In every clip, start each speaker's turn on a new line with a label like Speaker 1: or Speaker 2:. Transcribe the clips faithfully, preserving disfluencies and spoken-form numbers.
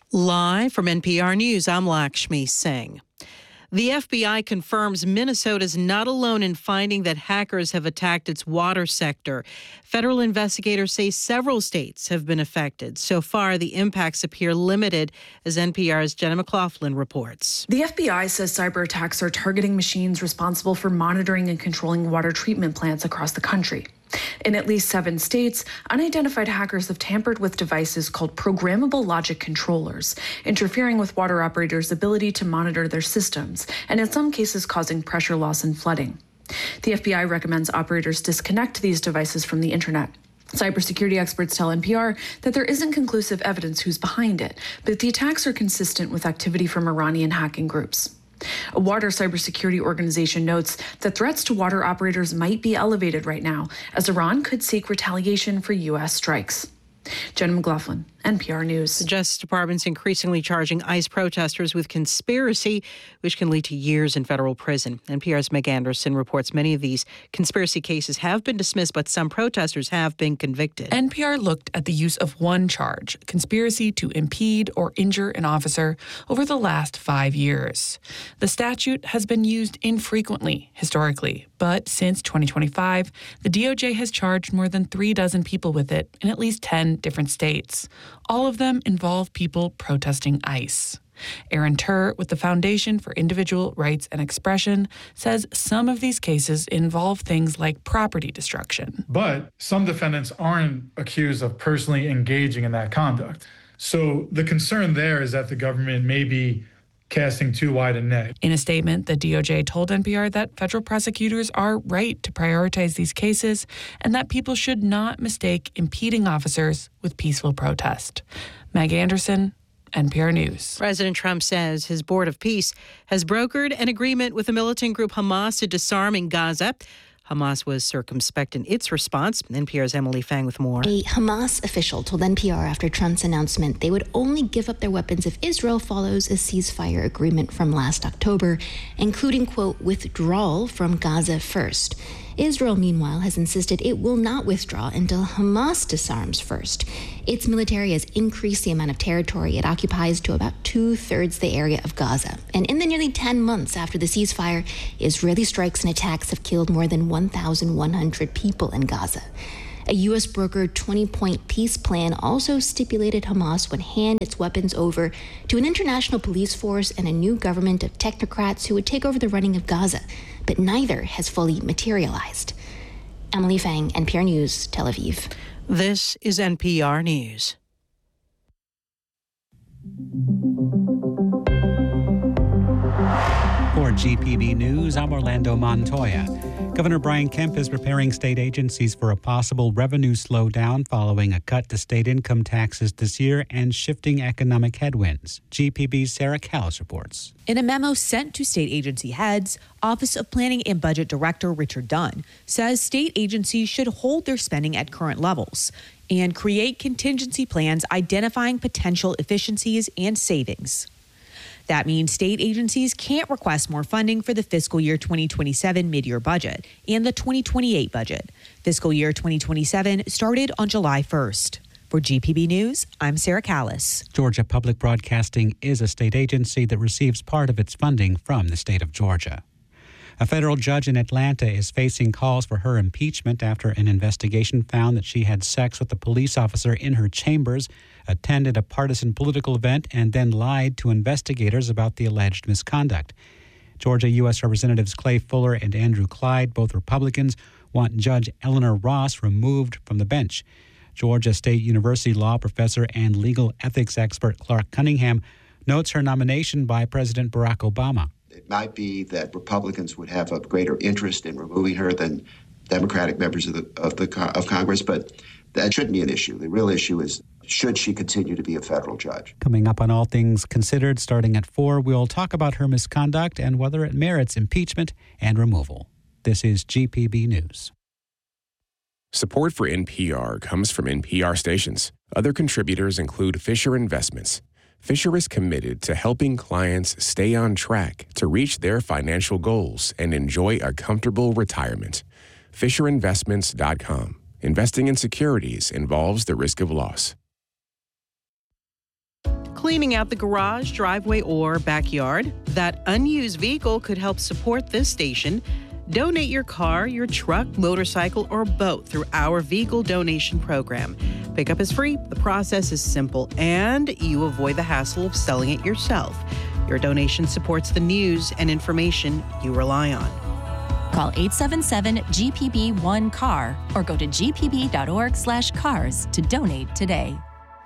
Speaker 1: Live from N P R News, I'm Lakshmi Singh. The F B I confirms Minnesota's not alone in finding that hackers have attacked its water sector. Federal investigators say several states have been affected. So far, the impacts appear limited, as N P R's Jenna McLaughlin reports.
Speaker 2: The F B I says cyber attacks are targeting machines responsible for monitoring and controlling water treatment plants across the country. In at least seven states, unidentified hackers have tampered with devices called programmable logic controllers, interfering with water operators' ability to monitor their systems, and in some cases causing pressure loss and flooding. The F B I recommends operators disconnect these devices from the internet. Cybersecurity experts tell N P R that there isn't conclusive evidence who's behind it, but the attacks are consistent with activity from Iranian hacking groups. A water cybersecurity organization notes that threats to water operators might be elevated right now, as Iran could seek retaliation for U S strikes. Jenna McLaughlin, N P R News.
Speaker 1: The Justice Department's increasingly charging ICE protesters with conspiracy, which can lead to years in federal prison. N P R's Meg Anderson reports many of these conspiracy cases have been dismissed, but some protesters have been convicted.
Speaker 3: N P R looked at the use of one charge, conspiracy to impede or injure an officer, over the last five years. The statute has been used infrequently historically, but since twenty twenty-five, the D O J has charged more than three dozen people with it in at least ten different states. All of them involve people protesting ICE. Aaron Turr, with the Foundation for Individual Rights and Expression, says some of these cases involve things like property destruction.
Speaker 4: But some defendants aren't accused of personally engaging in that conduct. So the concern there is that the government may be casting too wide a net.
Speaker 3: In a statement, the D O J told N P R that federal prosecutors are right to prioritize these cases and that people should not mistake impeding officers with peaceful protest. Meg Anderson, N P R News.
Speaker 1: President Trump says his Board of Peace has brokered an agreement with the militant group Hamas to disarm in Gaza. Hamas was circumspect in its response. N P R's Emily Fang with more.
Speaker 5: A Hamas official told N P R after Trump's announcement they would only give up their weapons if Israel follows a ceasefire agreement from last October, including, quote, withdrawal from Gaza first. Israel, meanwhile, has insisted it will not withdraw until Hamas disarms first. Its military has increased the amount of territory it occupies to about two-thirds the area of Gaza. And in the nearly ten months after the ceasefire, Israeli strikes and attacks have killed more than one thousand one hundred people in Gaza. A U S brokered twenty-point peace plan also stipulated Hamas would hand its weapons over to an international police force and a new government of technocrats who would take over the running of Gaza. But neither has fully materialized. Emily Fang, N P R News, Tel Aviv.
Speaker 1: This is N P R News.
Speaker 6: For G P B News, I'm Orlando Montoya. Governor Brian Kemp is preparing state agencies for a possible revenue slowdown following a cut to state income taxes this year and shifting economic headwinds. G P B's Sarah Callis reports.
Speaker 7: In a memo sent to state agency heads, Office of Planning and Budget Director Richard Dunn says state agencies should hold their spending at current levels and create contingency plans identifying potential efficiencies and savings. That means state agencies can't request more funding for the fiscal year twenty twenty-seven mid-year budget and the twenty twenty-eight budget. Fiscal year twenty twenty-seven started on July first. For G P B News, I'm Sarah Callis.
Speaker 6: Georgia Public Broadcasting is a state agency that receives part of its funding from the state of Georgia. A federal judge in Atlanta is facing calls for her impeachment after an investigation found that she had sex with a police officer in her chambers, attended a partisan political event, and then lied to investigators about the alleged misconduct. Georgia U S Representatives Clay Fuller and Andrew Clyde, both Republicans, want Judge Eleanor Ross removed from the bench. Georgia State University law professor and legal ethics expert Clark Cunningham notes her nomination by President Barack Obama.
Speaker 8: It might be that Republicans would have a greater interest in removing her than Democratic members of the of the of Congress, but that shouldn't be an issue. The real issue is, should she continue to be a federal judge?
Speaker 6: Coming up on All Things Considered, starting at four, we'll talk about her misconduct and whether it merits impeachment and removal. This is G P B News.
Speaker 9: Support for N P R comes from N P R stations. Other contributors include Fisher Investments. Fisher is committed to helping clients stay on track to reach their financial goals and enjoy a comfortable retirement. Fisher Investments dot com. Investing in securities involves the risk of loss.
Speaker 1: cleaning out the garage, driveway, or backyard? That unused vehicle could help support this station. Donate your car, your truck, motorcycle, or boat through our vehicle donation program. Pickup is free, the process is simple, and you avoid the hassle of selling it yourself. Your donation supports the news and information you rely on.
Speaker 10: Call eight seven seven G P B one C A R or go to g p b dot org slash cars to donate today.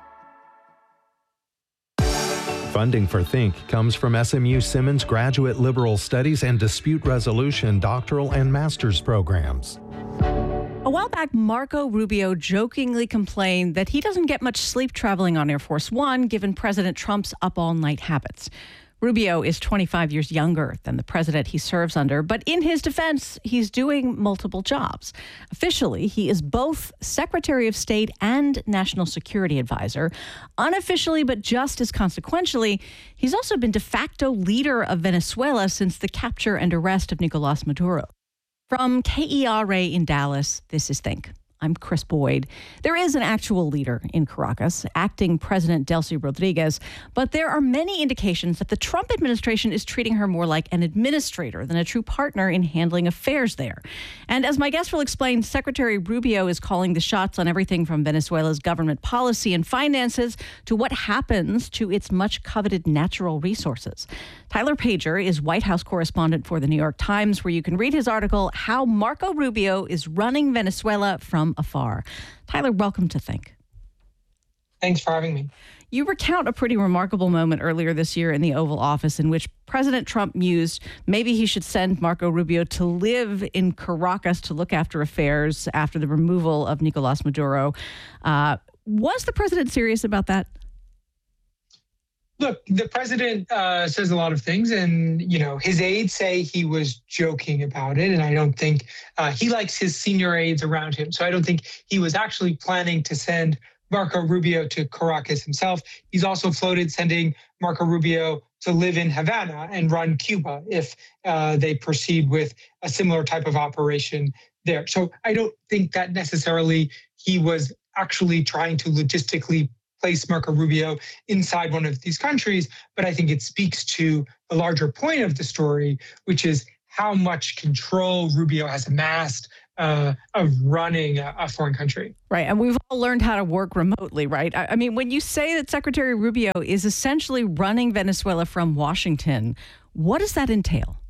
Speaker 11: Funding for Think comes from S M U Simmons Graduate Liberal Studies and Dispute Resolution doctoral and master's programs.
Speaker 12: A while back, Marco Rubio jokingly complained that he doesn't get much sleep traveling on Air Force One, given President Trump's up-all-night habits. Rubio is twenty-five years younger than the president he serves under, but in his defense, he's doing multiple jobs. Officially, he is both Secretary of State and National Security Advisor. Unofficially, but just as consequentially, he's also been de facto leader of Venezuela since the capture and arrest of Nicolas Maduro. From K E R A in Dallas, this is Think. I'm Chris Boyd. There is an actual leader in Caracas, acting President Delcy Rodriguez, but there are many indications that the Trump administration is treating her more like an administrator than a true partner in handling affairs there. And as my guest will explain, Secretary Rubio is calling the shots on everything from Venezuela's government policy and finances to what happens to its much coveted natural resources. Tyler Pager is White House correspondent for the New York Times, where you can read his article, How Marco Rubio is Running Venezuela from Afar. Tyler, welcome to Think.
Speaker 13: Thanks for having me.
Speaker 12: You recount a pretty remarkable moment earlier this year in the Oval Office in which President Trump mused maybe he should send Marco Rubio to live in Caracas to look after affairs after the removal of Nicolas Maduro. Uh, was the president serious about that?
Speaker 13: Look, the president uh, says a lot of things, and, you know, his aides say he was joking about it. And I don't think uh, he likes his senior aides around him. So I don't think he was actually planning to send Marco Rubio to Caracas himself. He's also floated sending Marco Rubio to live in Havana and run Cuba if uh, they proceed with a similar type of operation there. So I don't think that necessarily he was actually trying to logistically place Marco Rubio inside one of these countries, but I think it speaks to the larger point of the story, which is how much control Rubio has amassed uh, of running a, a foreign country.
Speaker 12: Right, and we've all learned how to work remotely, right? I, I mean, when you say that Secretary Rubio is essentially running Venezuela from Washington, what does that entail?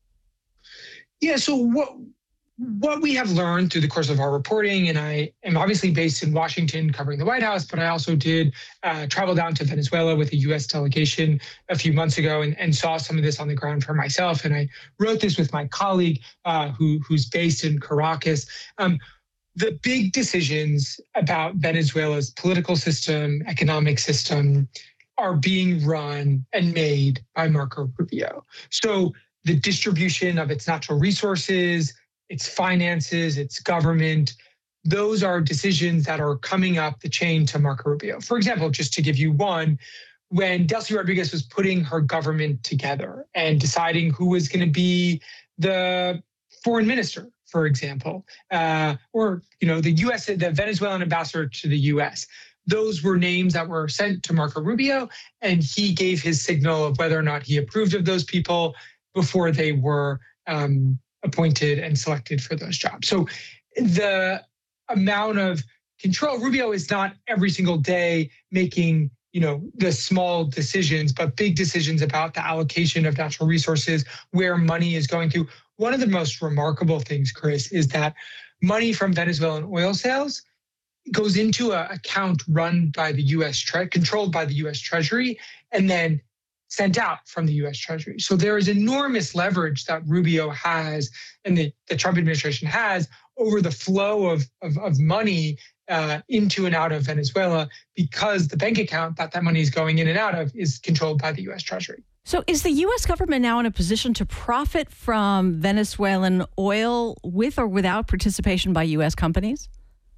Speaker 13: Yeah, so what What we have learned through the course of our reporting, and I am obviously based in Washington covering the White House, but I also did uh, travel down to Venezuela with a U S delegation a few months ago and, and saw some of this on the ground for myself. And I wrote this with my colleague uh, who, who's based in Caracas. Um, the big decisions about Venezuela's political system, economic system, are being run and made by Marco Rubio. So the distribution of its natural resources, its finances, its government, those are decisions that are coming up the chain to Marco Rubio. For example, just to give you one, when Delcy Rodriguez was putting her government together and deciding who was going to be the foreign minister, for example, uh, or, you know, the U S, the Venezuelan ambassador to the U S, those were names that were sent to Marco Rubio, and he gave his signal of whether or not he approved of those people before they were um, appointed and selected for those jobs. So the amount of control, Rubio is not every single day making, you know, the small decisions, but big decisions about the allocation of natural resources, where money is going to. One of the most remarkable things, Chris, is that money from Venezuelan oil sales goes into an account run by the U S, tre- controlled by the U S Treasury, and then sent out from the U S Treasury. So there is enormous leverage that Rubio has and the, the Trump administration has over the flow of, of, of money uh, into and out of Venezuela, because the bank account that that money is going in and out of is controlled by the U S Treasury.
Speaker 12: So is the U S government now in a position to profit from Venezuelan oil with or without participation by U S companies?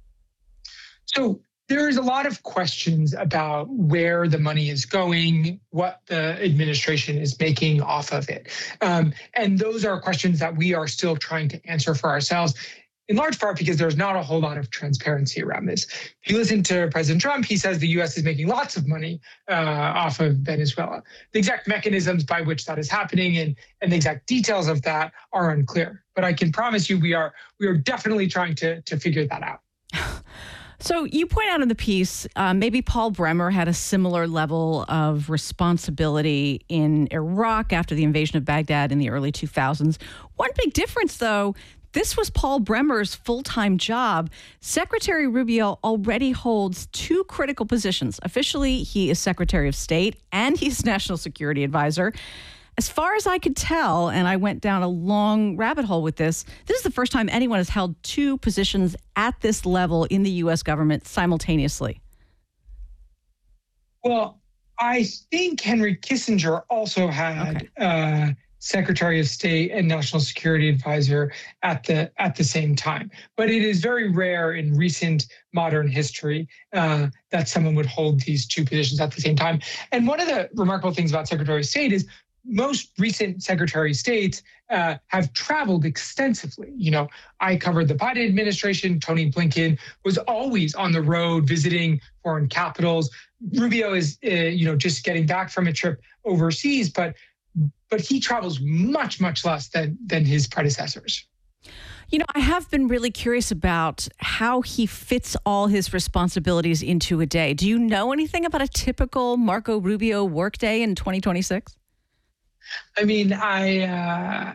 Speaker 13: So there is a lot of questions about where the money is going, what the administration is making off of it. Um, and those are questions that we are still trying to answer for ourselves. in large part because there's not a whole lot of transparency around this. If you listen to President Trump, he says the U S is making lots of money uh, off of Venezuela. The exact mechanisms by which that is happening and, and the exact details of that are unclear. But I can promise you we are we are definitely trying to, to figure that out.
Speaker 12: So you point out in the piece, uh, maybe Paul Bremer had a similar level of responsibility in Iraq after the invasion of Baghdad in the early two thousands. One big difference, though, this was Paul Bremer's full-time job. Secretary Rubio already holds two critical positions. Officially, he is Secretary of State and he's National Security Advisor. As far as I could tell, and I went down a long rabbit hole with this, this is the first time anyone has held two positions at this level in the U S government simultaneously.
Speaker 13: Well, I think Henry Kissinger also had okay. uh, Secretary of State and National Security Advisor at the at the same time. But it is very rare in recent modern history uh, that someone would hold these two positions at the same time. And one of the remarkable things about Secretary of State is most recent Secretary of States uh, have traveled extensively. You know, I covered the Biden administration. Tony Blinken was always on the road visiting foreign capitals. Rubio is, uh, you know, just getting back from a trip overseas, but but he travels much, much less than than his predecessors.
Speaker 12: You know, I have been really curious about how he fits all his responsibilities into a day. Do you know anything about a typical Marco Rubio workday in twenty twenty-six?
Speaker 13: I mean, I, uh,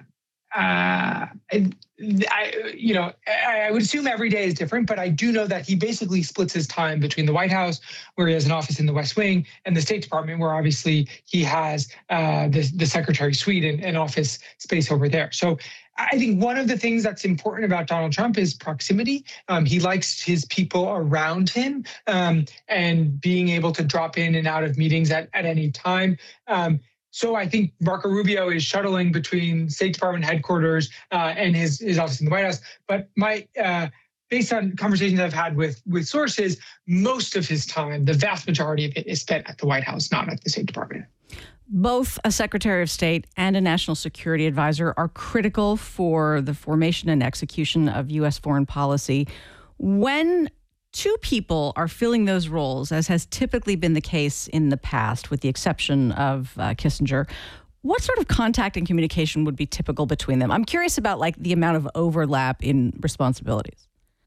Speaker 13: uh, I, I, you know, I, I would assume every day is different, but I do know that he basically splits his time between the White House, where he has an office in the West Wing, and the State Department, where obviously he has uh, the, the Secretary Suite and, and office space over there. So I think one of the things that's important about Donald Trump is proximity. Um, he likes his people around him um, and being able to drop in and out of meetings at, at any time. Um, So I think Marco Rubio is shuttling between State Department headquarters uh, and his, his office in the White House. But my, uh, based on conversations I've had with, with sources, most of his time, the vast majority of it is spent at the White House, not at the State Department.
Speaker 12: Both a Secretary of State and a National Security Advisor are critical for the formation and execution of U S foreign policy. When two people are filling those roles, as has typically been the case in the past, with the exception of uh, Kissinger, what sort of contact and communication would be typical between them? I'm curious about like the amount of overlap in responsibilities.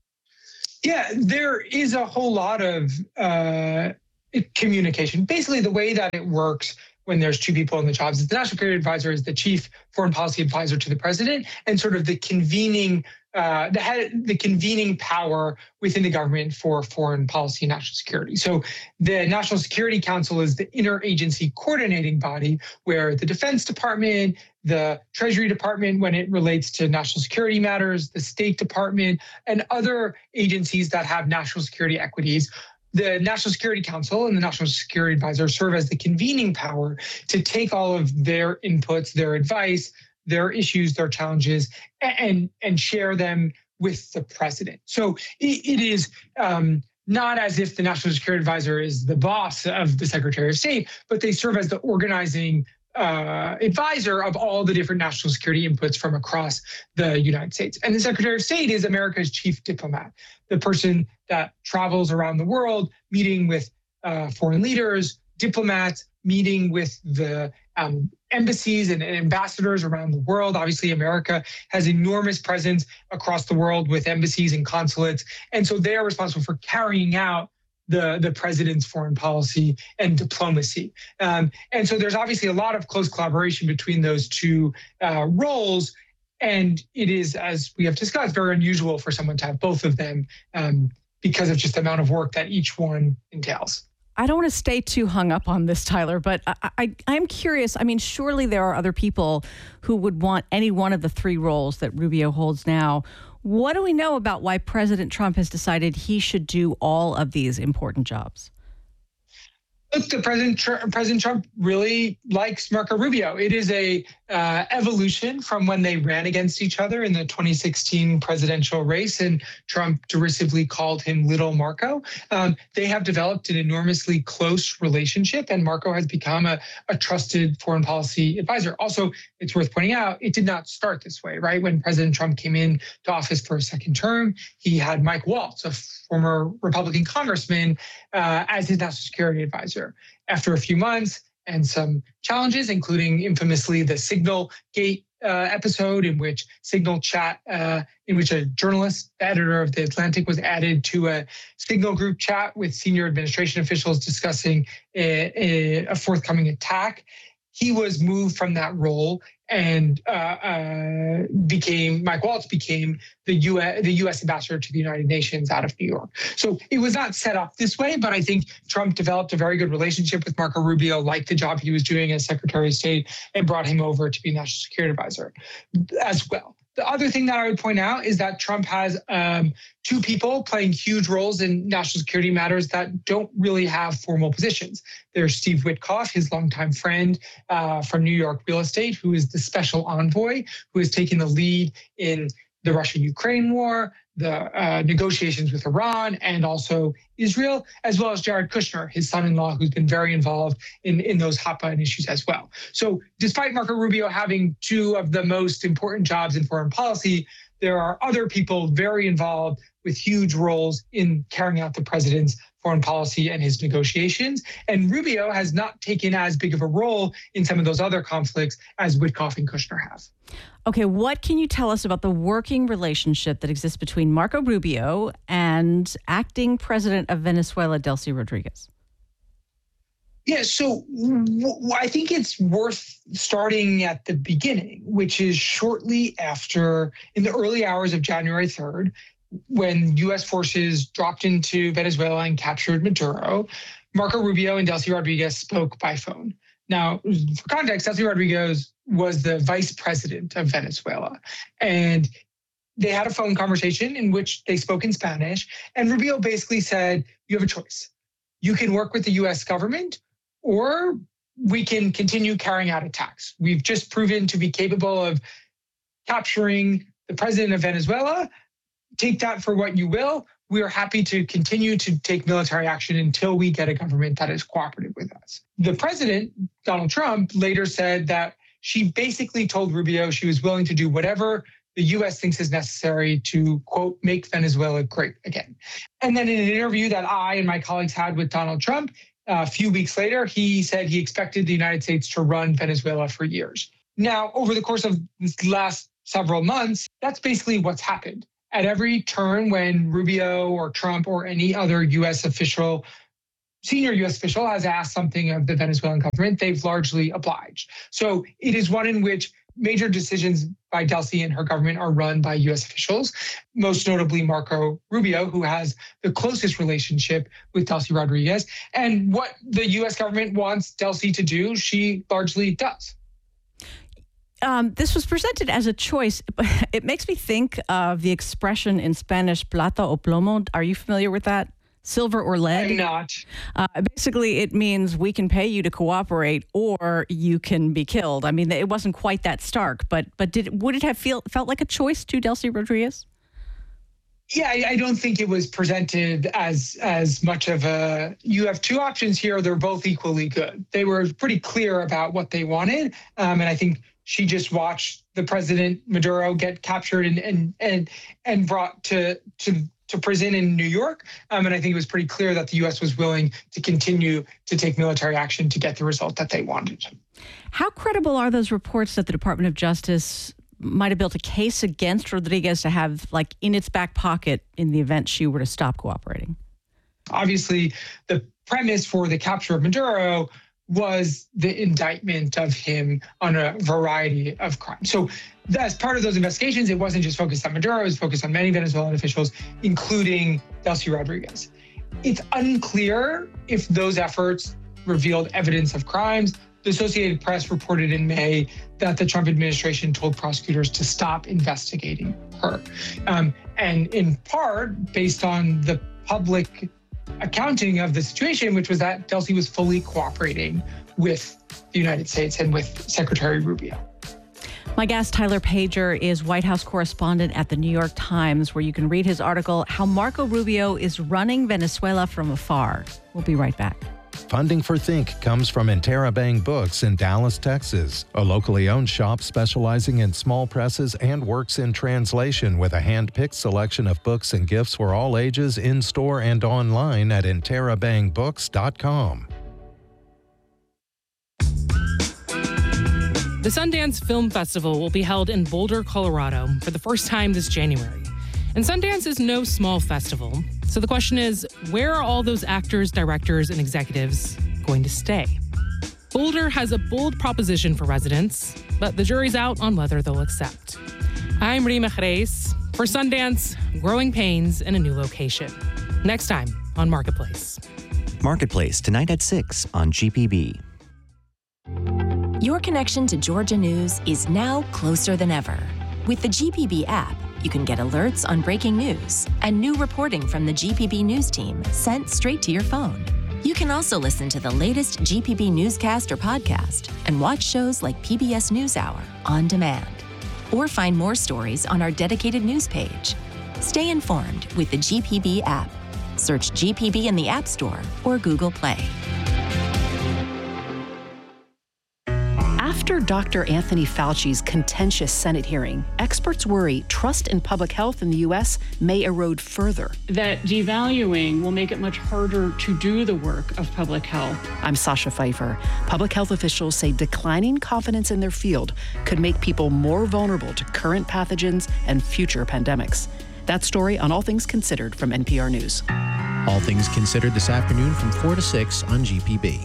Speaker 13: Yeah, there is a whole lot of uh, communication. Basically, the way that it works when there's two people in the jobs is the National Security Advisor is the chief foreign policy advisor to the president and sort of the convening Uh, the, head, the convening power within the government for foreign policy and national security. So the National Security Council is the interagency coordinating body where the Defense Department, the Treasury Department, when it relates to national security matters, the State Department, and other agencies that have national security equities, the National Security Council and the National Security Advisor serve as the convening power to take all of their inputs, their advice, their issues, their challenges, and and share them with the president. So it, it is um, not as if the National Security Advisor is the boss of the Secretary of State, but they serve as the organizing uh, advisor of all the different national security inputs from across the United States. And the Secretary of State is America's chief diplomat, the person that travels around the world, meeting with uh, foreign leaders, diplomats, meeting with the um, embassies and, and ambassadors around the world. Obviously, America has enormous presence across the world with embassies and consulates. And so they are responsible for carrying out the, the president's foreign policy and diplomacy. Um, and so there's obviously a lot of close collaboration between those two uh, roles. And it is, as we have discussed, very unusual for someone to have both of them um, because of just the amount of work that each one entails.
Speaker 12: I don't want to stay too hung up on this, Tyler, but I, I, I'm curious. I mean, surely there are other people who would want any one of the three roles that Rubio holds now. What do we know about why President Trump has decided he should do all of these important jobs?
Speaker 13: Look, the President, President Trump really likes Marco Rubio. It is a uh, evolution from when they ran against each other in the twenty sixteen presidential race, and Trump derisively called him Little Marco. Um, they have developed an enormously close relationship, and Marco has become a, a trusted foreign policy advisor. Also, it's worth pointing out, it did not start this way, right? When President Trump came in to office for a second term, he had Mike Waltz, a former Republican congressman, uh, as his national security advisor. After a few months and some challenges, including infamously the Signal Gate uh, episode in which Signal chat, uh, in which a journalist, the editor of The Atlantic, was added to a Signal group chat with senior administration officials discussing a, a, a forthcoming attack. He was moved from that role and uh, uh, became, Mike Waltz became the U S, the U S ambassador to the United Nations out of New York. So it was not set up this way, but I think Trump developed a very good relationship with Marco Rubio, liked the job he was doing as Secretary of State, and brought him over to be National Security Advisor as well. The other thing that I would point out is that Trump has um, two people playing huge roles in national security matters that don't really have formal positions. There's Steve Witkoff, his longtime friend uh, from New York real estate, who is the special envoy, who is taking the lead in the Russia-Ukraine war, the uh, negotiations with Iran, and also Israel, as well as Jared Kushner, his son-in-law, who's been very involved in, in those hot-button issues as well. So despite Marco Rubio having two of the most important jobs in foreign policy, there are other people very involved with huge roles in carrying out the president's foreign policy and his negotiations. And Rubio has not taken as big of a role in some of those other conflicts as Witkoff and Kushner have.
Speaker 12: Okay, what can you tell us about the working relationship that exists between Marco Rubio and acting president of Venezuela, Delcy Rodriguez?
Speaker 13: Yeah, so w- I think it's worth starting at the beginning, which is shortly after, in the early hours of January third, when U S forces dropped into Venezuela and captured Maduro, Marco Rubio and Delcy Rodriguez spoke by phone. Now, for context, Delcy Rodriguez was the vice president of Venezuela, and they had a phone conversation in which they spoke in Spanish, and Rubio basically said, you have a choice. You can work with the U S government, or we can continue carrying out attacks. We've just proven to be capable of capturing the president of Venezuela. Take that for what you will. We are happy to continue to take military action until we get a government that is cooperative with us. The president, Donald Trump, later said that she basically told Rubio she was willing to do whatever the U S thinks is necessary to, quote, make Venezuela great again. And then in an interview that I and my colleagues had with Donald Trump, uh, a few weeks later, he said he expected the United States to run Venezuela for years. Now, over the course of this last several months, that's basically what's happened. At every turn when Rubio or Trump or any other U S official, senior U S official has asked something of the Venezuelan government, they've largely obliged. So it is one in which major decisions by Delcy and her government are run by U S officials, most notably Marco Rubio, who has the closest relationship with Delcy Rodriguez. And what the U S government wants Delcy to do, she largely does.
Speaker 12: Um, this was presented as a choice. It makes me think of the expression in Spanish, plata o plomo. Are you familiar with that? Silver or lead?
Speaker 13: I'm not.
Speaker 12: Uh, basically, it means we can pay you to cooperate or you can be killed. I mean, it wasn't quite that stark, but but did would it have feel, felt like a choice to Delcy Rodriguez?
Speaker 13: Yeah, I, I don't think it was presented as as much of a, you have two options here, they're both equally good. They were pretty clear about what they wanted, um, and I think she just watched the president Maduro get captured and and and and brought to to to prison in New York. Um, and I think it was pretty clear that the U S was willing to continue to take military action to get the result that they wanted.
Speaker 12: How credible are those reports that the Department of Justice might have built a case against Rodriguez to have, like, in its back pocket in the event she were to stop cooperating?
Speaker 13: Obviously, the premise for the capture of Maduro was the indictment of him on a variety of crimes. So as part of those investigations, it wasn't just focused on Maduro, it was focused on many Venezuelan officials, including Delcy Rodriguez. It's unclear if those efforts revealed evidence of crimes. The Associated Press reported in May that the Trump administration told prosecutors to stop investigating her. Um, and in part, based on the public accounting of the situation, which was that Delsey was fully cooperating with the United States and with Secretary Rubio.
Speaker 12: My guest, Tyler Pager, is White House correspondent at the New York Times, where you can read his article, How Marco Rubio is Running Venezuela from Afar. We'll be right back.
Speaker 11: Funding for Think comes from Interabang Books in Dallas, Texas, a locally owned shop specializing in small presses and works in translation with a hand-picked selection of books and gifts for all ages in-store and online at interabang books dot com.
Speaker 3: The Sundance Film Festival will be held in Boulder, Colorado for the first time this January. And Sundance is no small festival. So the question is, where are all those actors, directors, and executives going to stay? Boulder has a bold proposition for residents, but the jury's out on whether they'll accept. I'm Rima Jerez for Sundance, Growing Pains in a New Location. Next time on Marketplace.
Speaker 14: Marketplace, tonight at six on G P B.
Speaker 10: Your connection to Georgia News is now closer than ever. With the G P B app, you can get alerts on breaking news and new reporting from the G P B News team sent straight to your phone. You can also listen to the latest G P B newscast or podcast and watch shows like P B S NewsHour on demand. Or find more stories on our dedicated news page. Stay informed with the G P B app. Search G P B in the App Store or Google Play.
Speaker 15: After Doctor Anthony Fauci's contentious Senate hearing, experts worry trust in public health in the U S may erode further.
Speaker 16: That devaluing will make it much harder to do the work of public health.
Speaker 15: I'm Sasha Pfeiffer. Public health officials say declining confidence in their field could make people more vulnerable to current pathogens and future pandemics. That story on All Things Considered from N P R News.
Speaker 17: All Things Considered this afternoon from four to six on G P B.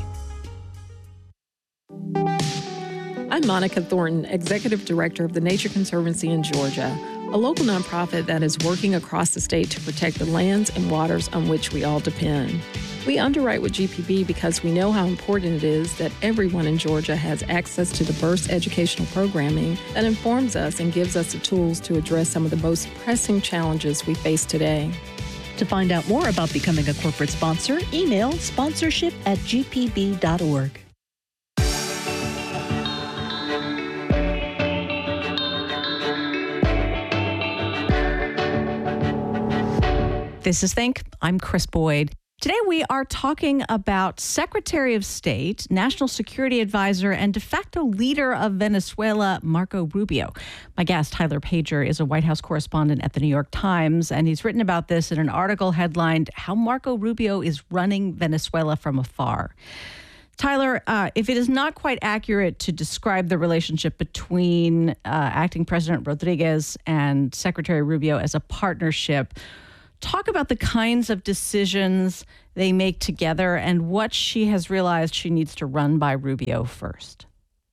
Speaker 18: I'm Monica Thornton, Executive Director of the Nature Conservancy in Georgia, a local nonprofit that is working across the state to protect the lands and waters on which we all depend. We underwrite with G P B because we know how important it is that everyone in Georgia has access to diverse educational programming that informs us and gives us the tools to address some of the most pressing challenges we face today.
Speaker 19: To find out more about becoming a corporate sponsor, email sponsorship at g p b dot org.
Speaker 12: This is Think. I'm Chris Boyd. Today we are talking about Secretary of State, National Security Advisor, and de facto leader of Venezuela, Marco Rubio. My guest, Tyler Pager, is a White House correspondent at the New York Times, and he's written about this in an article headlined, How Marco Rubio is Running Venezuela from Afar. Tyler, uh, if it is not quite accurate to describe the relationship between uh, acting President Rodriguez and Secretary Rubio as a partnership, talk about the kinds of decisions they make together and what she has realized she needs to run by Rubio first.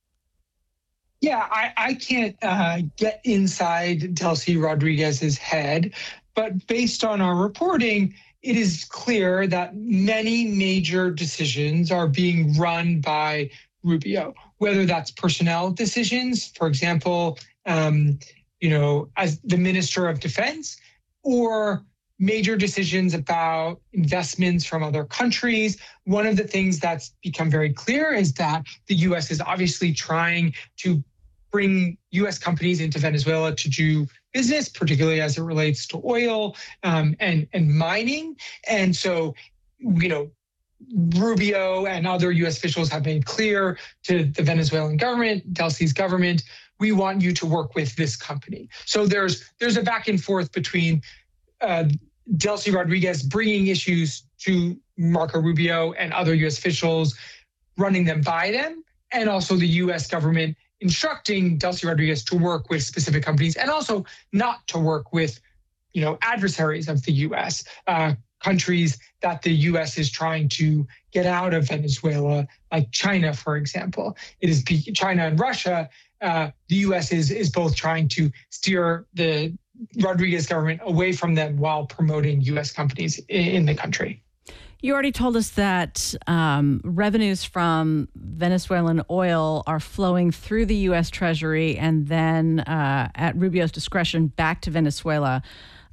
Speaker 13: Yeah, I, I can't uh, get inside Delsey Rodriguez's head, but based on our reporting, it is clear that many major decisions are being run by Rubio, whether that's personnel decisions, for example, um, you know, as the Minister of Defense, or major decisions about investments from other countries. One of the things that's become very clear is that the U S is obviously trying to bring U S companies into Venezuela to do business, particularly as it relates to oil um, and, and mining. And so, you know, Rubio and other U S officials have made clear to the Venezuelan government, Delsey's government, we want you to work with this company. So there's there's a back and forth between uh, Delsey Rodriguez bringing issues to Marco Rubio and other U S officials, running them by them, and also the U S government instructing Delsey Rodriguez to work with specific companies and also not to work with, you know, adversaries of the U S, uh, countries that the U S is trying to get out of Venezuela, like China, for example. It is China and Russia. Uh, the U S is is both trying to steer the Rodriguez government away from them while promoting U S companies in the country.
Speaker 12: You already told us that um, revenues from Venezuelan oil are flowing through the U S Treasury and then uh, at Rubio's discretion back to Venezuela.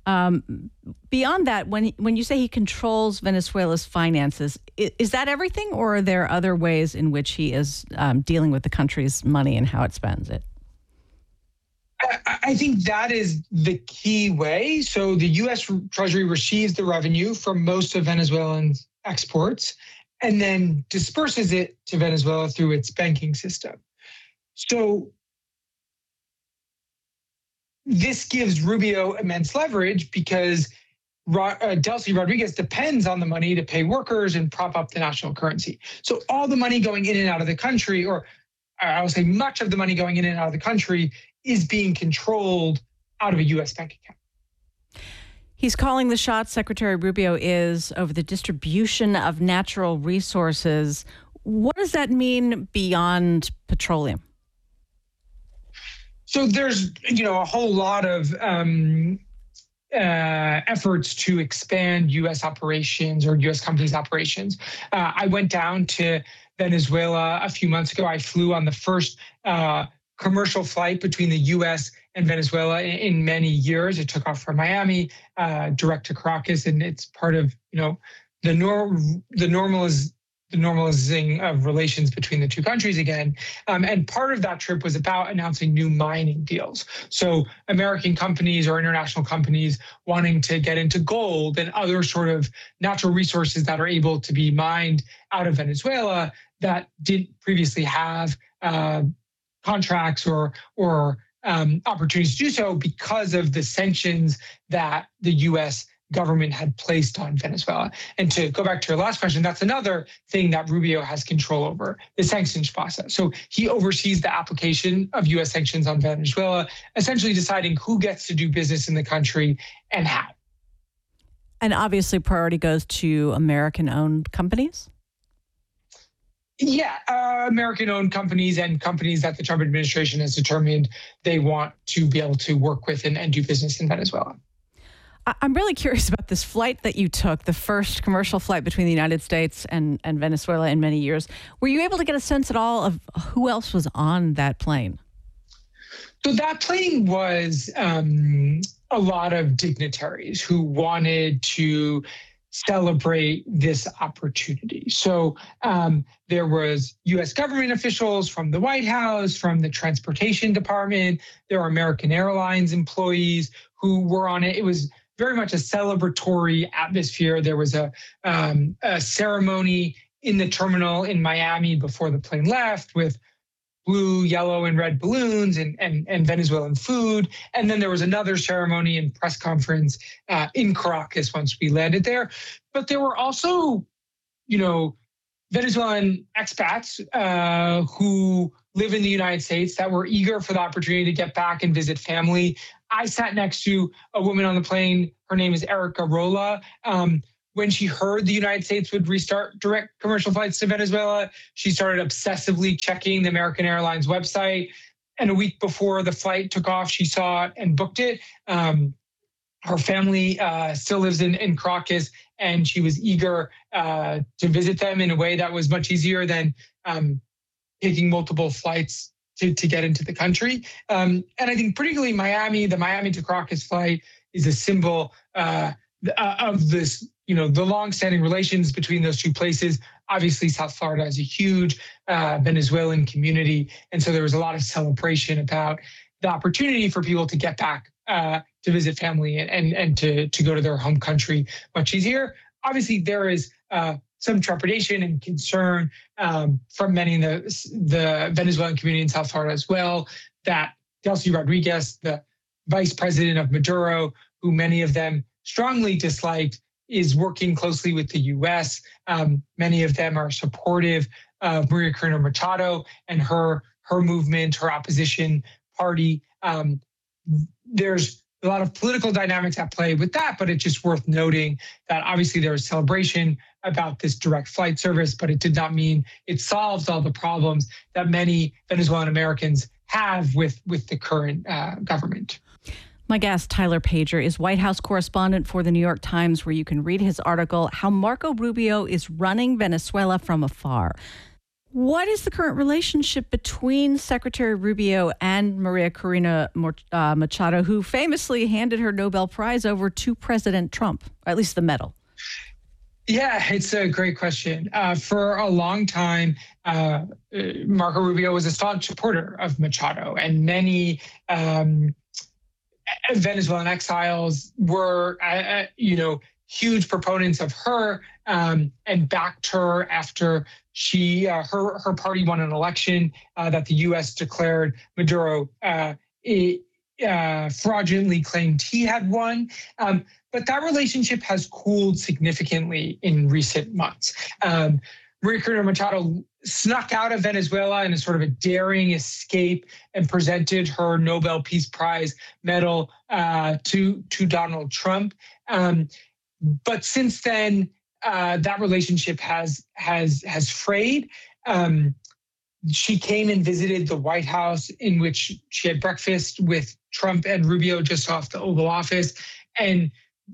Speaker 12: Um, beyond that, when when you say he controls Venezuela's finances, is, is that everything, or are there other ways in which he is um, dealing with the country's money and how it spends it?
Speaker 13: I, I think that is the key way. So the U S Treasury receives the revenue from most of Venezuelan exports and then disperses it to Venezuela through its banking system. So this gives Rubio immense leverage because uh, Delcy Rodriguez depends on the money to pay workers and prop up the national currency. So all the money going in and out of the country, or I would say much of the money going in and out of the country, is being controlled out of a U S bank account.
Speaker 12: He's calling the shots, Secretary Rubio is, over the distribution of natural resources. What does that mean beyond petroleum?
Speaker 13: So there's, you know, a whole lot of um, uh, efforts to expand U S operations or U S companies' operations. Uh, I went down to Venezuela a few months ago. I flew on the first uh, commercial flight between the U S and Venezuela in, in many years. It took off from Miami, uh, direct to Caracas, and it's part of, you know, the nor the normaliz the normalizing of relations between the two countries again. Um, and part of that trip was about announcing new mining deals. So American companies or international companies wanting to get into gold and other sort of natural resources that are able to be mined out of Venezuela that didn't previously have uh, contracts or or um, opportunities to do so because of the sanctions that the U S government had placed on Venezuela. And to go back to your last question, that's another thing that Rubio has control over, the sanctions process. So he oversees the application of U S sanctions on Venezuela, essentially deciding who gets to do business in the country and how.
Speaker 12: And obviously priority goes to American-owned companies?
Speaker 13: Yeah, uh, American-owned companies and companies that the Trump administration has determined they want to be able to work with and, and do business in Venezuela.
Speaker 12: I'm really curious about this flight that you took, the first commercial flight between the United States and, and Venezuela in many years. Were you able to get a sense at all of who else was on that plane?
Speaker 13: So that plane was um, a lot of dignitaries who wanted to celebrate this opportunity. So um, there was U S government officials from the White House, from the Transportation Department. There were American Airlines employees who were on it. It was very much a celebratory atmosphere. There was a, um, a ceremony in the terminal in Miami before the plane left with blue, yellow, and red balloons and, and, and Venezuelan food. And then there was another ceremony and press conference uh, in Caracas once we landed there. But there were also, you know, Venezuelan expats uh, who live in the United States that were eager for the opportunity to get back and visit family. I sat next to a woman on the plane. Her name is Erica Rolla. Um, when she heard the United States would restart direct commercial flights to Venezuela, she started obsessively checking the American Airlines website. And a week before the flight took off, she saw it and booked it. Um, her family uh, still lives in, in Caracas, and she was eager uh, to visit them in a way that was much easier than um, taking multiple flights to, to get into the country. Um, and I think particularly Miami, the Miami to Caracas flight is a symbol uh, of this, you know, the longstanding relations between those two places. Obviously, South Florida has a huge uh, Venezuelan community. And so there was a lot of celebration about the opportunity for people to get back uh, to visit family and, and, and to, to go to their home country much easier. Obviously, there is uh, some trepidation and concern um, from many in the, the Venezuelan community in South Florida as well, that Delcy Rodriguez, the vice president of Maduro, who many of them strongly disliked, is working closely with the U S. Um, many of them are supportive of Maria Corina Machado and her, her movement, her opposition party. Um, there's a lot of political dynamics at play with that, but it's just worth noting that obviously there was celebration about this direct flight service, but it did not mean it solves all the problems that many Venezuelan Americans have with, with the current uh, government.
Speaker 12: My guest, Tyler Pager, is White House correspondent for The New York Times, where you can read his article, How Marco Rubio is Running Venezuela from Afar. What is the current relationship between Secretary Rubio and Maria Corina Machado, who famously handed her Nobel Prize over to President Trump, or at least the medal?
Speaker 13: Yeah, it's a great question. Uh, for a long time, uh, Marco Rubio was a staunch supporter of Machado, and many um, Venezuelan exiles were, uh, you know, huge proponents of her um, and backed her after she uh, her her party won an election uh, that the U S declared Maduro uh, it, uh, fraudulently claimed he had won. Um, but that relationship has cooled significantly in recent months. Um, Maria Corina Machado snuck out of Venezuela in a sort of a daring escape and presented her Nobel Peace Prize medal uh, to to Donald Trump. Um, but since then, uh, that relationship has has has frayed. Um, she came and visited the White House, in which she had breakfast with Trump and Rubio just off the Oval Office, and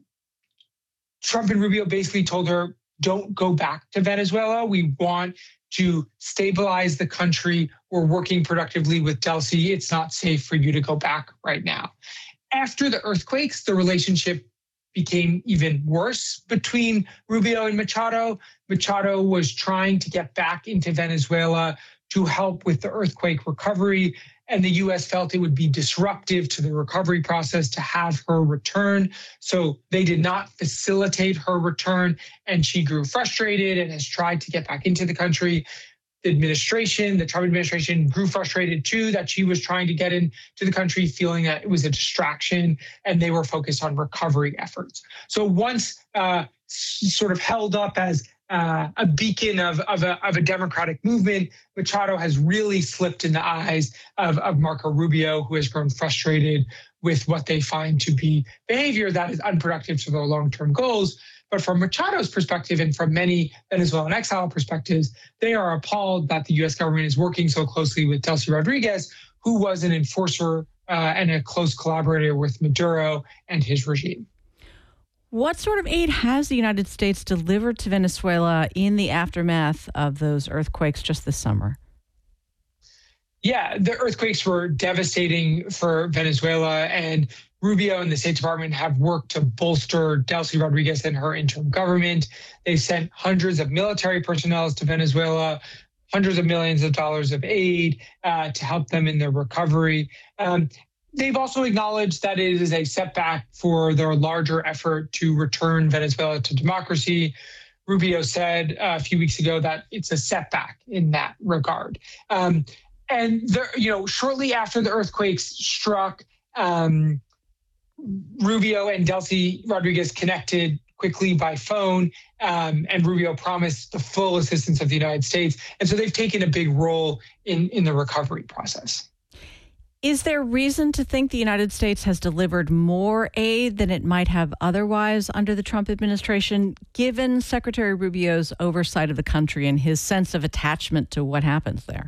Speaker 13: Trump and Rubio basically told her, don't go back to Venezuela. We want to stabilize the country. We're working productively with Delcy. It's not safe for you to go back right now. After the earthquakes, the relationship became even worse between Rubio and Machado. Machado was trying to get back into Venezuela to help with the earthquake recovery, and the U S felt it would be disruptive to the recovery process to have her return. So they did not facilitate her return, and she grew frustrated and has tried to get back into the country. The administration, the Trump administration, grew frustrated too that she was trying to get into the country, feeling that it was a distraction, and they were focused on recovery efforts. So once uh, sort of held up as uh, a beacon of, of, a, of a democratic movement, Machado has really slipped in the eyes of, of Marco Rubio, who has grown frustrated with what they find to be behavior that is unproductive to their long-term goals. But from Machado's perspective, and from many Venezuelan exile perspectives, they are appalled that the U S government is working so closely with Delcy Rodriguez, who was an enforcer uh, and a close collaborator with Maduro and his regime.
Speaker 12: What sort of aid has the United States delivered to Venezuela in the aftermath of those earthquakes just this summer?
Speaker 13: Yeah, the earthquakes were devastating for Venezuela, and Rubio and the State Department have worked to bolster Delcy Rodriguez and her interim government. They've sent hundreds of military personnel to Venezuela, hundreds of millions of dollars of aid uh, to help them in their recovery. Um, they've also acknowledged that it is a setback for their larger effort to return Venezuela to democracy. Rubio said uh, a few weeks ago that it's a setback in that regard. Um, and, the, you know, shortly after the earthquakes struck, um, Rubio and Delcy Rodriguez connected quickly by phone, um, and Rubio promised the full assistance of the United States. And so they've taken a big role in, in the recovery process.
Speaker 12: Is there reason to think the United States has delivered more aid than it might have otherwise under the Trump administration, given Secretary Rubio's oversight of the country and his sense of attachment to what happens there?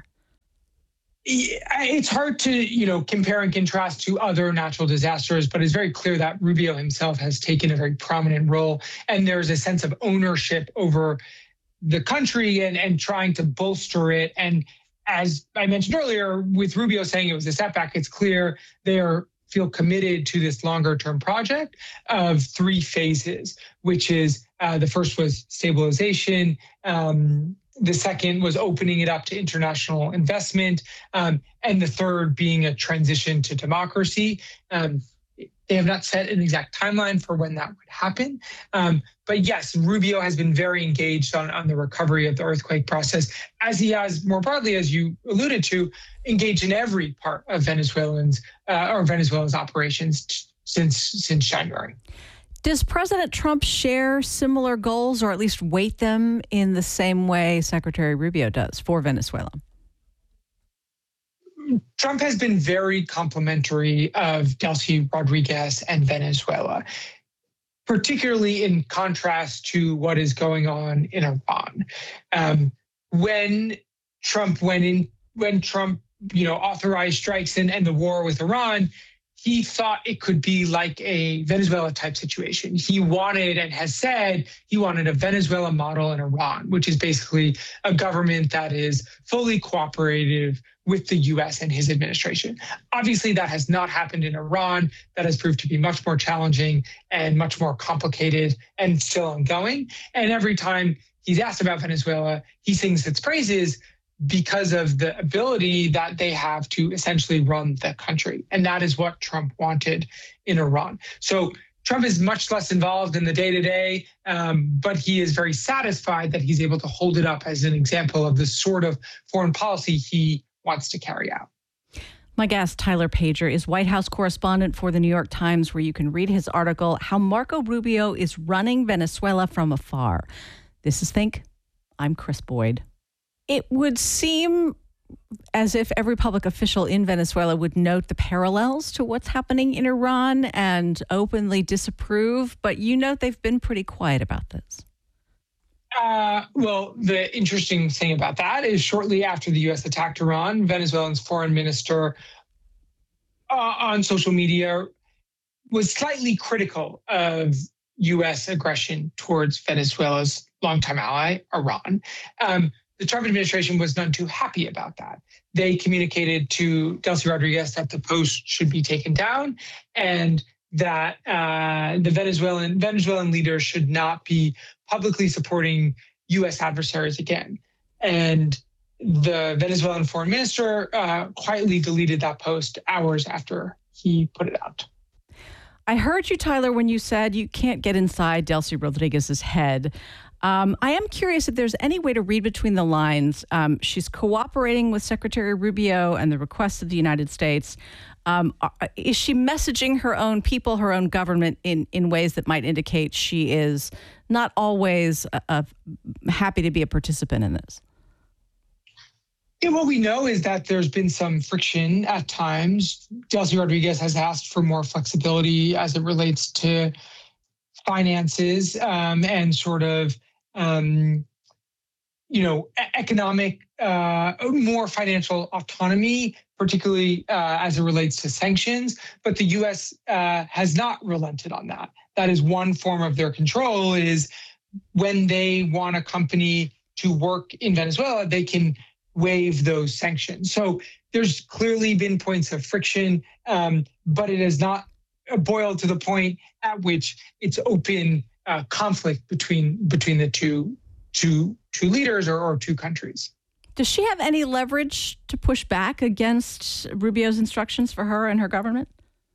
Speaker 13: It's hard to, you know, compare and contrast to other natural disasters, but it's very clear that Rubio himself has taken a very prominent role, and there's a sense of ownership over the country and, and trying to bolster it. And as I mentioned earlier, with Rubio saying it was a setback, it's clear they are feel committed to this longer term project of three phases, which is uh, the first was stabilization. Um, The second was opening it up to international investment, um, and the third being a transition to democracy. Um, they have not set an exact timeline for when that would happen. Um, but yes, Rubio has been very engaged on, on the recovery of the earthquake process, as he has more broadly, as you alluded to, engaged in every part of Venezuelans uh, or Venezuela's operations t- since since January.
Speaker 12: Does President Trump share similar goals, or at least weight them in the same way Secretary Rubio does for Venezuela?
Speaker 13: Trump has been very complimentary of Delcy Rodriguez and Venezuela, particularly in contrast to what is going on in Iran. Um, when Trump went in, when Trump, you know, authorized strikes and, and the war with Iran, he thought it could be like a Venezuela type situation. He wanted and has said he wanted a Venezuela model in Iran, which is basically a government that is fully cooperative with the U S and his administration. Obviously, that has not happened in Iran. That has proved to be much more challenging and much more complicated and still ongoing. And every time he's asked about Venezuela, he sings its praises because of the ability that they have to essentially run the country. And that is what Trump wanted in Iran. So Trump is much less involved in the day-to-day, um, but he is very satisfied that he's able to hold it up as an example of the sort of foreign policy he wants to carry out.
Speaker 12: My guest, Tyler Pager, is White House correspondent for the New York Times, where you can read his article, How Marco Rubio is Running Venezuela from Afar. This is Think. I'm Chris Boyd. It would seem as if every public official in Venezuela would note the parallels to what's happening in Iran and openly disapprove, but you note they've been pretty quiet about this.
Speaker 13: Uh, well, the interesting thing about that is shortly after the U S attacked Iran, Venezuela's foreign minister uh, on social media was slightly critical of U S aggression towards Venezuela's longtime ally, Iran. Um, The Trump administration was none too happy about that. They communicated to Delcy Rodriguez that the post should be taken down and that uh, the Venezuelan Venezuelan leaders should not be publicly supporting U S adversaries again. And the Venezuelan foreign minister uh, quietly deleted that post hours after he put it out.
Speaker 12: I heard you, Tyler, when you said you can't get inside Delcy Rodriguez's head. Um, I am curious if there's any way to read between the lines. Um, she's cooperating with Secretary Rubio and the requests of the United States. Um, is she messaging her own people, her own government in, in ways that might indicate she is not always uh, uh, happy to be a participant in this?
Speaker 13: Yeah, what we know is that there's been some friction at times. Delcy Rodriguez has asked for more flexibility as it relates to finances um, and sort of, um, you know, economic, uh, more financial autonomy, particularly uh, as it relates to sanctions. But the U S uh, has not relented on that. That is one form of their control, is when they want a company to work in Venezuela, they can waive those sanctions. So there's clearly been points of friction, um, but it has not boiled to the point at which it's open uh, conflict between between the two two two leaders or, or two countries.
Speaker 12: Does she have any leverage to push back against Rubio's instructions for her and her government?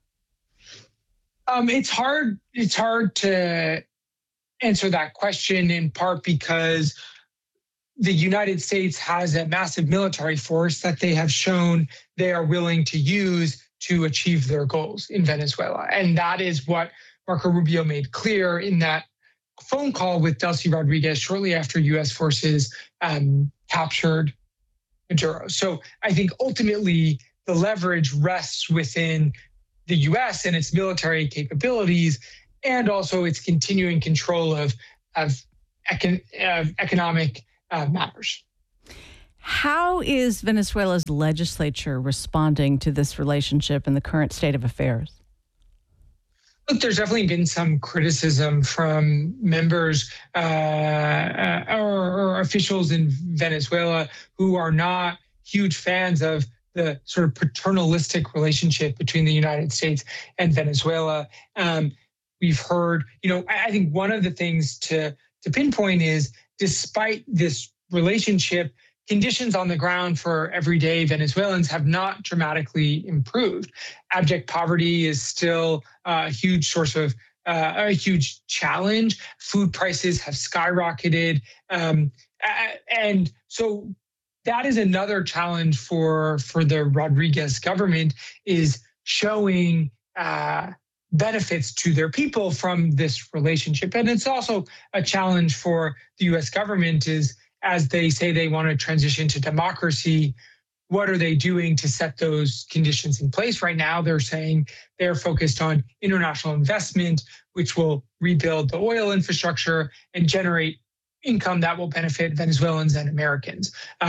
Speaker 13: Um, it's hard. It's hard to answer that question, in part because the United States has a massive military force that they have shown they are willing to use to achieve their goals in Venezuela. And that is what Marco Rubio made clear in that phone call with Delcy Rodriguez shortly after U S forces um, captured Maduro. So I think ultimately the leverage rests within the U S and its military capabilities, and also its continuing control of, of, econ- of economic uh, matters.
Speaker 12: How is Venezuela's legislature responding to this relationship and the current state of affairs?
Speaker 13: Look, there's definitely been some criticism from members uh, uh, or, or officials in Venezuela who are not huge fans of the sort of paternalistic relationship between the United States and Venezuela. Um, we've heard, you know, I, I think one of the things to, to pinpoint is, despite this relationship, conditions on the ground for everyday Venezuelans have not dramatically improved. Abject poverty is still a huge source of uh, a huge challenge. Food prices have skyrocketed. Um, and so that is another challenge for, for the Rodriguez government, is showing uh, benefits to their people from this relationship. And it's also a challenge for the U S government, is as they say they want to transition to democracy, what are they doing to set those conditions in place? Right now, they're saying they're focused on international investment, which will rebuild the oil infrastructure and generate income that will benefit Venezuelans and Americans. Um,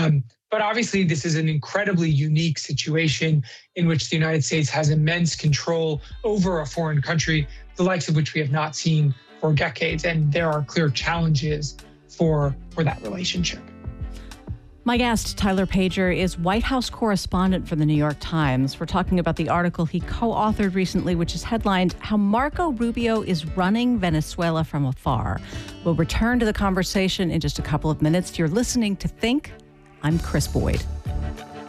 Speaker 13: But obviously, this is an incredibly unique situation in which the United States has immense control over a foreign country, the likes of which we have not seen for decades. And there are clear challenges for, for that relationship.
Speaker 12: My guest, Tyler Pager, is White House correspondent for the New York Times. We're talking about the article he co-authored recently, which is headlined, How Marco Rubio is Running Venezuela from Afar. We'll return to the conversation in just a couple of minutes. You're listening to Think. I'm Chris Boyd.